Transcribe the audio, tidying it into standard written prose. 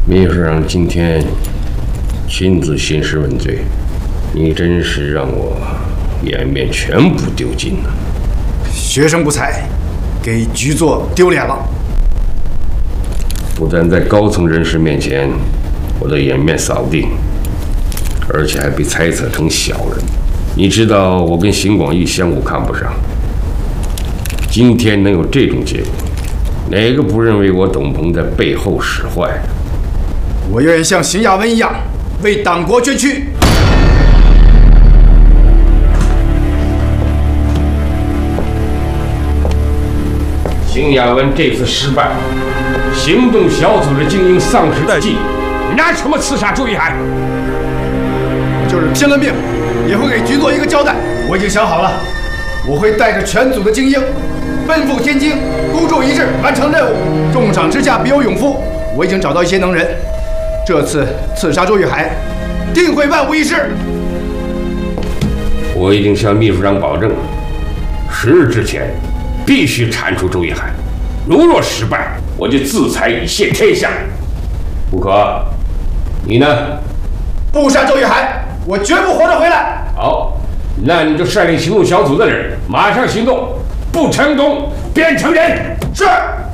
秘书长今天亲自兴师问罪，你真是让我颜面全部丢尽了。 学生不才，给局座丢脸了。 不但在高层人士面前我的颜面扫地，而且还被猜测成小人。你知道我跟邢广义相互看不上，今天能有这种结果，哪个不认为我董鹏在背后使坏？ 我愿意像邢亚文一样为党国捐躯。 邢亚文这次失败，行动小组的精英丧失殆尽，拿什么刺杀周玉海？ 我就是拼了命，也会给局座一个交代。我已经想好了，我会带着全组的精英，奔赴天津，孤注一掷完成任务。重赏之下必有勇夫，我已经找到一些能人，这次刺杀周玉海，定会万无一失。 我已经向秘书长保证，10日之前必须铲除周玉海，如若失败，我就自裁以谢天下。不可，你呢？ 不杀周玉海，我绝不活着回来。 好，那你就率领行动小组的人马上行动，不成功便成仁。 是。